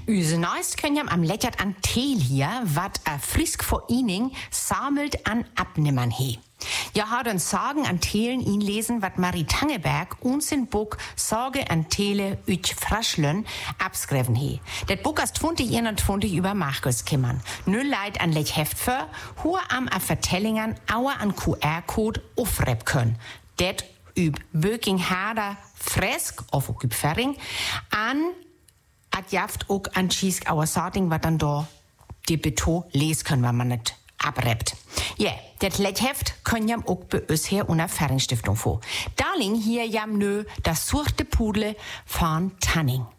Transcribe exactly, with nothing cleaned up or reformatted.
Use neust können jam am Lettert an Teel hier, wat a frisk vor ihnen sammelt an Abnimmern he. Ja, hat uns Sagen an Teelen ihn lesen, wat Marie Tangeberg uns in Buch Sorge an Teele üch Fraschlön abskreven he. Det Buch ist zwanzig einundzwanzig über Markus kimmern. Null Leid an Lech Heft für, hohe am a Vertellingern, auer an Q R-Code aufrep können. Det üb Bökinghader Fresk, auf üb Ferring, an adjaft ook an Schiesk auer Sarting, wat dann da die Beton lesen können, wenn man nicht abrebt. Ja, yeah, das Lettheft können jam auch bei uns hier unter Fernstiftung vor. Darling hier jam nö das surte Pudle von Tanning.